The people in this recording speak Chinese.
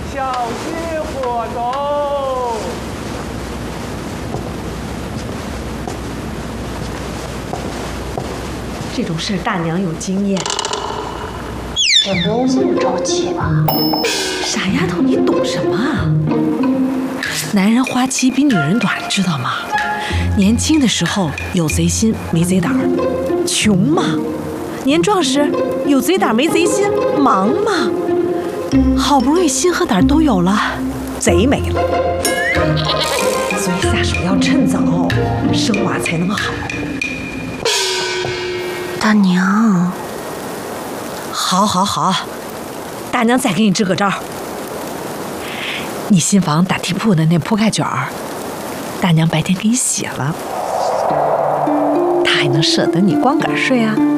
小心活动。 这种事大娘有经验。 也不用这么着急吧？ 傻丫头，你懂什么啊？男人花期比女人短，知道吗？年轻的时候有贼心没贼胆儿，穷嘛；年壮时有贼胆没贼心，忙嘛。好不容易心和胆都有了，贼没了。所以下手要趁早，生娃才能好。 大娘， 好，大娘再给你支个招。你新房打地铺的那铺盖卷儿，大娘白天给你洗了，他还能舍得你光杆睡啊？